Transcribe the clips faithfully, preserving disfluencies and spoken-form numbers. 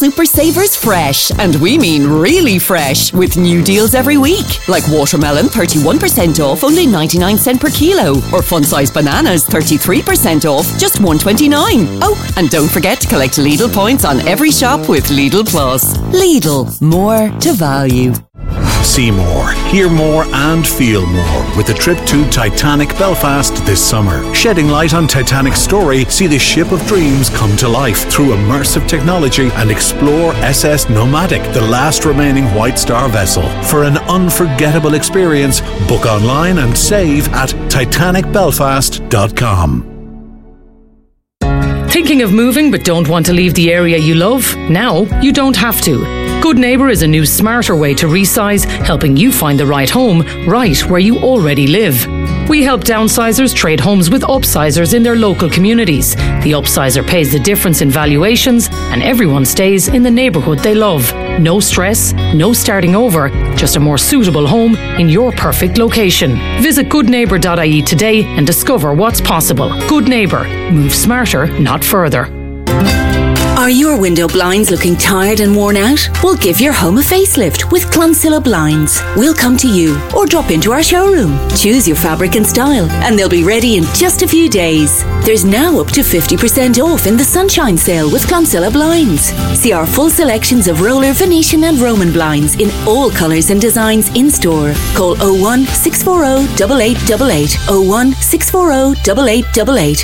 Super Savers Fresh, and we mean really fresh, with new deals every week. Like watermelon, thirty-one percent off, only ninety-nine cents per kilo. Or fun-sized bananas, thirty-three percent off, just one twenty-nine. Oh, and don't forget to collect Lidl points on every shop with Lidl Plus. Lidl, more to value. See more, hear more and feel more with a trip to Titanic Belfast this summer. Shedding light on Titanic's story, see the ship of dreams come to life through immersive technology and explore S S Nomadic, the last remaining White Star vessel. For an unforgettable experience, book online and save at titanic belfast dot com. Thinking of moving but don't want to leave the area you love? Now you don't have to. Good Neighbour is a new smarter way to resize, helping you find the right home right where you already live. We help downsizers trade homes with upsizers in their local communities. The upsizer pays the difference in valuations and everyone stays in the neighbourhood they love. No stress, no starting over, just a more suitable home in your perfect location. Visit good neighbour dot I E today and discover what's possible. Good Neighbour. Move smarter, not further. Are your window blinds looking tired and worn out? We'll give your home a facelift with Clonsilla Blinds. We'll come to you or drop into our showroom. Choose your fabric and style and they'll be ready in just a few days. There's now up to fifty percent off in the Sunshine Sale with Clonsilla Blinds. See our full selections of roller, Venetian and Roman blinds in all colours and designs in store. Call oh one, six four oh, eight eight eight eight, oh one, six four oh, eight eight eight eight.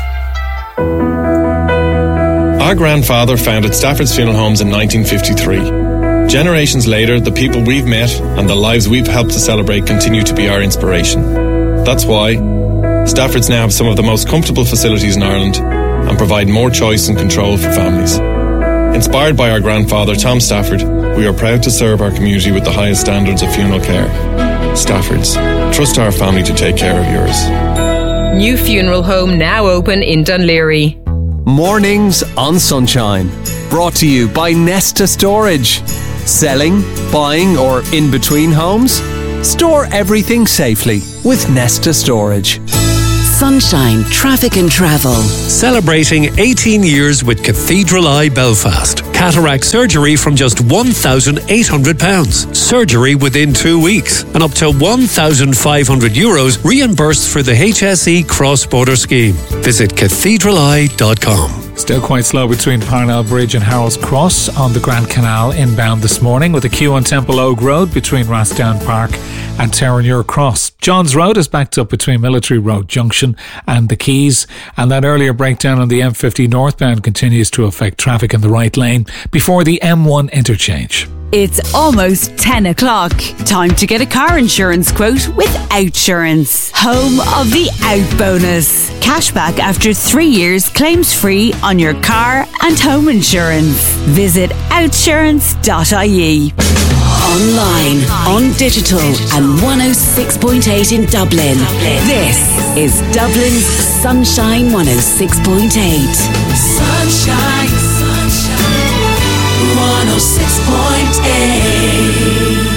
Our grandfather founded Stafford's Funeral Homes in nineteen fifty-three. Generations later, the people we've met and the lives we've helped to celebrate continue to be our inspiration. That's why Stafford's now have some of the most comfortable facilities in Ireland and provide more choice and control for families. Inspired by our grandfather, Tom Stafford, we are proud to serve our community with the highest standards of funeral care. Stafford's. Trust our family to take care of yours. New funeral home now open in Dunleary. Mornings on Sunshine. Brought to you by Nesta Storage. Selling, buying or in between homes? Store everything safely with Nesta Storage. Sunshine Traffic and Travel. Celebrating eighteen years with Cathedral Eye Belfast. Cataract surgery from just one thousand eight hundred pounds. Surgery within two weeks. And up to one thousand five hundred euros reimbursed for the H S E cross-border scheme. Visit cathedral eye dot com. Still quite slow between Parnell Bridge and Harold's Cross on the Grand Canal inbound this morning, with a queue on Temple Oak Road between Rathdown Park and Terenure Cross. Johns Road is backed up between Military Road Junction and the Quays, and that earlier breakdown on the M fifty northbound continues to affect traffic in the right lane before the M one interchange. It's almost ten o'clock. Time to get a car insurance quote with Outsurance. Home of the Out Bonus. Cashback after three years claims free on your car and home insurance. Visit outsurance dot I E. Online, on digital and one oh six point eight in Dublin. This is Dublin's Sunshine one oh six point eight. Sunshine, sunshine, one oh six point eight.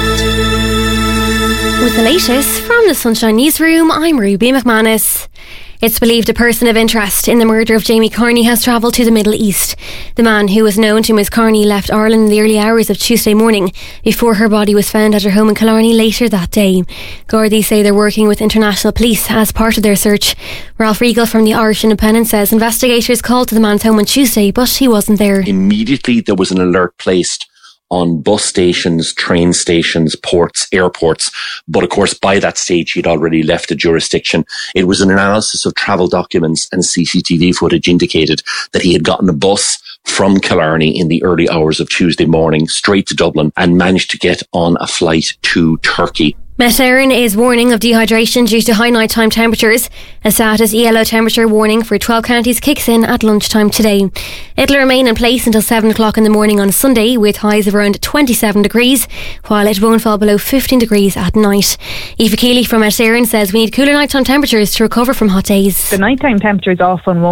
With the latest from the Sunshine Newsroom, I'm Ruby McManus. It's believed a person of interest in the murder of Jamie Carney has travelled to the Middle East. The man who was known to Miss Carney left Ireland in the early hours of Tuesday morning before her body was found at her home in Killarney later that day. Gardaí say they're working with international police as part of their search. Ralph Regal from the Irish Independent says investigators called to the man's home on Tuesday, but he wasn't there. Immediately there was an alert placed on bus stations, train stations, ports, airports. But of course, by that stage, he'd already left the jurisdiction. It was an analysis of travel documents and C C T V footage indicated that he had gotten a bus from Killarney in the early hours of Tuesday morning straight to Dublin and managed to get on a flight to Turkey. Met Éireann is warning of dehydration due to high nighttime temperatures. A status yellow temperature warning for twelve counties kicks in at lunchtime today. It'll remain in place until seven o'clock in the morning on Sunday, with highs of around twenty-seven degrees, while it won't fall below fifteen degrees at night. Aoife Keeley from Met Éireann says we need cooler nighttime temperatures to recover from hot days. The nighttime temperatures often won't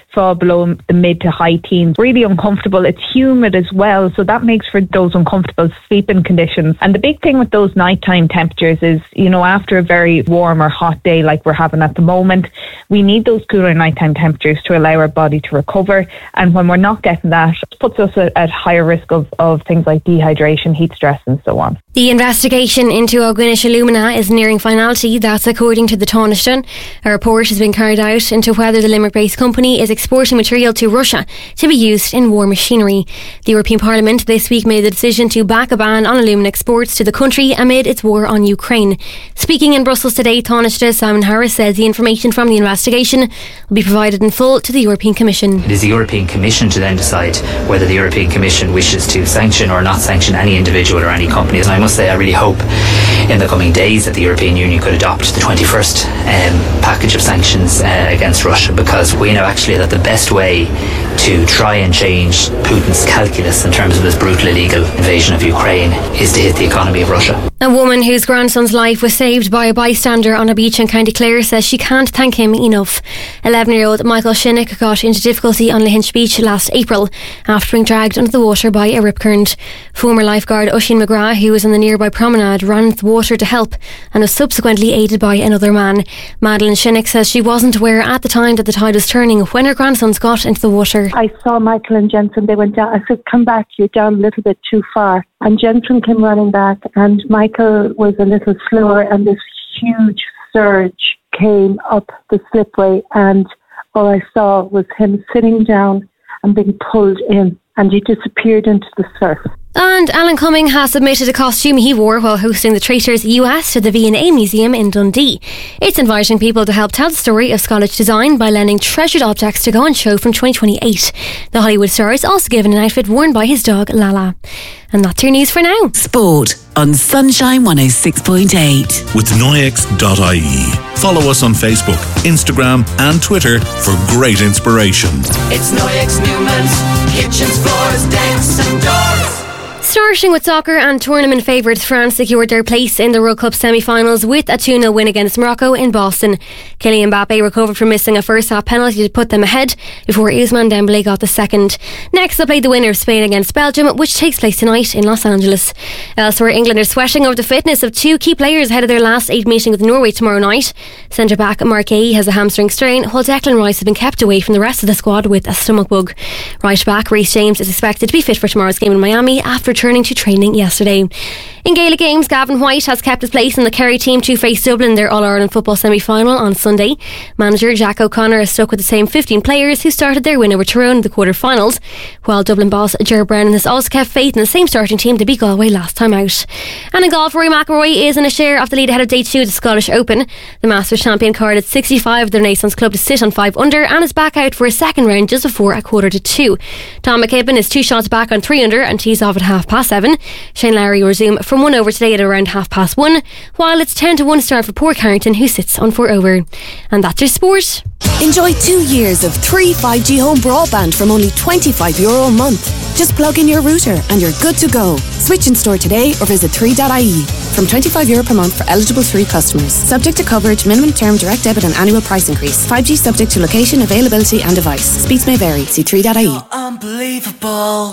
fall below the mid to high teens. Really uncomfortable. It's humid as well, so that makes for those uncomfortable sleeping conditions. And the big thing with those nighttime temperatures is, you know, after a very warm or hot day like we're having at the moment, we need those cooler nighttime temperatures to allow our body to recover. And when we're not getting that, it puts us at, at higher risk of, of things like dehydration, heat stress and so on. The investigation into Ogwinish Alumina is nearing finality. That's according to the Taoiseach. A report has been carried out into whether the Limerick-based company is exporting material to Russia to be used in war machinery. The European Parliament this week made the decision to back a ban on alumina exports to the country amid its war on Ukraine. Speaking in Brussels today, Taoiseach Simon Harris says the information from the investigation will be provided in full to the European Commission. It is the European Commission to then decide whether the European Commission wishes to sanction or not sanction any individual or any company. And I must say, I really hope in the coming days that the European Union could adopt the twenty-first um, package of sanctions uh, against Russia, because we know actually that the best way to try and change Putin's calculus in terms of this brutal illegal invasion of Ukraine is to hit the economy of Russia. A woman whose grandson's life was saved by a bystander on a beach in County Clare says she can't thank him enough. eleven-year-old Michael Shinnick got into difficulty on Lahinch Beach last April after being dragged under the water by a rip current. Former lifeguard Oisin McGrath, who was on the nearby promenade, ran into the water to help and was subsequently aided by another man. Madeleine Shinnick says she wasn't aware at the time that the tide was turning when her grandsons got into the water. I saw Michael and Jensen, they went down. I said, come back, you're down a little bit too far. And Jensen came running back and Michael was a little slower, and this huge surge came up the slipway, and all I saw was him sitting down and being pulled in, and he disappeared into the surf. And Alan Cumming has submitted a costume he wore while hosting the Traitors U S to the V and A Museum in Dundee. It's inviting people to help tell the story of Scottish design by lending treasured objects to go on show from twenty twenty-eight. The Hollywood star is also given an outfit worn by his dog Lala. And that's your news for now. Sport on Sunshine one oh six point eight. With Noyex dot I E. Follow us on Facebook, Instagram and Twitter for great inspiration. It's Noyex Newman's kitchens, floors, decks and doors. Starting with soccer, and tournament favourites France secured their place in the World Cup semi-finals with a two nil win against Morocco in Boston. Kylian Mbappe recovered from missing a first-half penalty to put them ahead before Ousmane Dembélé got the second. Next, they played the winner of Spain against Belgium, which takes place tonight in Los Angeles. Elsewhere, England are sweating over the fitness of two key players ahead of their last eight meeting with Norway tomorrow night. Centre-back Mark Guéhi has a hamstring strain, while Declan Rice has been kept away from the rest of the squad with a stomach bug. Right-back Reece James is expected to be fit for tomorrow's game in Miami after returning to training yesterday. In Gaelic games, Gavin White has kept his place in the Kerry team to face Dublin in their All-Ireland football semi-final on Sunday. Manager Jack O'Connor has stuck with the same fifteen players who started their win over Tyrone in the quarter-finals, while Dublin boss Ger Brennan has also kept faith in the same starting team to beat Galway last time out. And in golf, Rory McIlroy is in a share of the lead ahead of day two of the Scottish Open. The Masters champion carded sixty-five of the Renaissance Club to sit on five under and is back out for a second round just before a quarter to two. Tom McKibben is two shots back on three under and tees off at half past seven. Shane Lowry will resume from one over today at around half past one, while it's ten to one start for Port Carrington, who sits on four over. And that's your sport. Enjoy two years of three five G home broadband from only twenty-five euro a month. Just plug in your router and you're good to go. Switch in store today or visit three dot I E. From twenty-five euro per month for eligible three customers. Subject to coverage, minimum term, direct debit and annual price increase. five G subject to location, availability and device. Speeds may vary. See three dot I E. Unbelievable.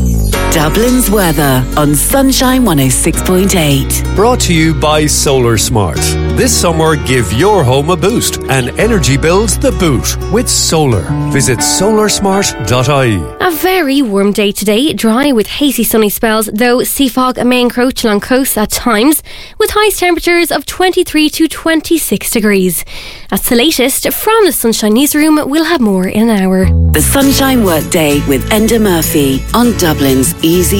Dublin's weather on Sunshine one oh six point eight. Brought to you by Solar Smart. This summer, give your home a boost and energy bills the boot with solar. Visit solar smart dot I E. A very warm day today, dry with hazy sunny spells, though sea fog may encroach along coasts at times, with highest temperatures of twenty-three to twenty-six degrees. That's the latest from the Sunshine Newsroom. We'll have more in an hour. The Sunshine Workday with Enda Murphy on Dublin's Easy